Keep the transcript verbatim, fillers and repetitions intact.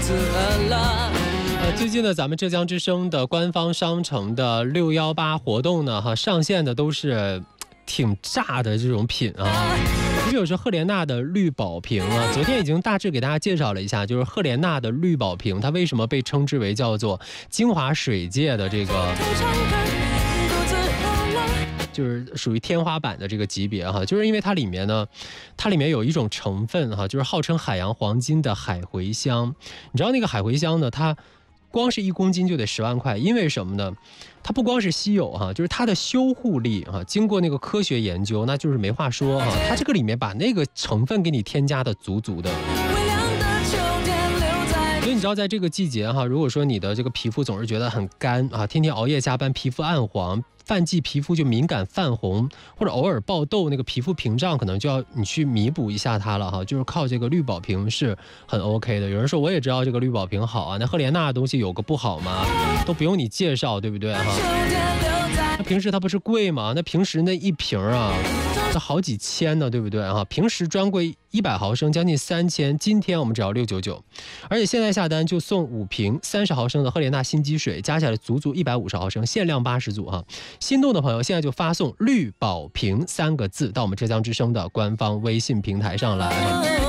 自饿了。 呃，最近呢，咱们浙江之声的官方商城的六幺八活动呢，哈，上线的都是挺炸的这种品啊。你比如说赫莲娜的绿宝瓶啊，昨天已经大致给大家介绍了一下，就是赫莲娜的绿宝瓶，它为什么被称之为叫做精华水界的这个。就是属于天花板的这个级别哈，就是因为它里面呢，它里面有一种成分哈，就是号称海洋黄金的海茴香。你知道那个海茴香呢，它光是一公斤就得十万块，因为什么呢？它不光是稀有哈，就是它的修护力哈，经过那个科学研究，那就是没话说哈。它这个里面把那个成分给你添加的足足的。所以你知道，在这个季节哈，如果说你的这个皮肤总是觉得很干啊，天天熬夜加班，皮肤暗黄，泛季皮肤就敏感泛红，或者偶尔爆痘，那个皮肤屏障可能就要你去弥补一下它了哈。就是靠这个绿宝瓶是很 OK 的。有人说我也知道这个绿宝瓶好啊，那赫莲娜的东西有个不好吗？都不用你介绍，对不对哈？那平时它不是贵吗？那平时那一瓶啊，这好几千呢，对不对哈？平时专柜一百毫升将近三千，今天我们只要六九九，而且现在下单就送五瓶三十毫升的赫莲娜心肌水，加起来足足一百五十毫升，限量八十组哈。心动的朋友现在就发送绿宝瓶三个字到我们浙江之声的官方微信平台上来。